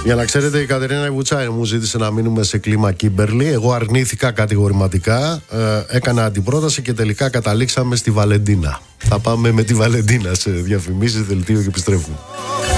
Για να ξέρετε, η Κατερίνα Βουτσάη μου ζήτησε να μείνουμε σε κλίμα Κίμπερλι. Εγώ αρνήθηκα κατηγορηματικά, έκανα αντιπρόταση και τελικά καταλήξαμε στη Βαλεντίνα. Θα πάμε με τη Βαλεντίνα σε διαφημίσεις, δελτίο και επιστρέφουμε.